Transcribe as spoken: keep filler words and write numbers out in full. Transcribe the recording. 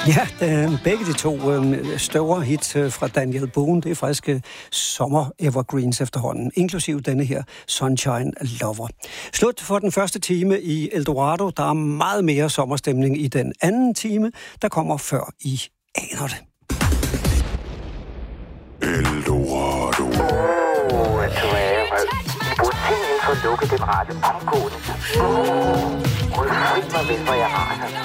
Ja, øh, begge de to øh, store hits øh, fra Daniel Boone, det er faktisk øh, sommer-evergreens efterhånden, inklusiv denne her Sunshine Lover. Slut for den første time i Eldorado. Der er meget mere sommerstemning i den anden time, der kommer før I aner det. Eldorado. Åh, jeg tror, jeg burde simpelthen få lukket den radio omgående. Åh, frit mig vel, hvor jeg raser.